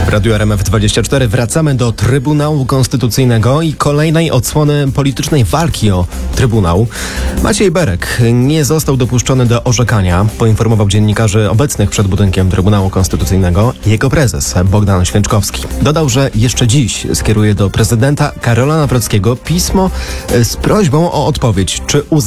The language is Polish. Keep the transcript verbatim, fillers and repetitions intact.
W Radiu R M F dwadzieścia cztery wracamy do Trybunału Konstytucyjnego i kolejnej odsłony politycznej walki o Trybunał. Maciej Berek nie został dopuszczony do orzekania, poinformował dziennikarzy obecnych przed budynkiem Trybunału Konstytucyjnego jego prezes Bogdan Święczkowski. Dodał, że jeszcze dziś skieruje do prezydenta Karola Nawrockiego pismo z prośbą o odpowiedź, czy uzna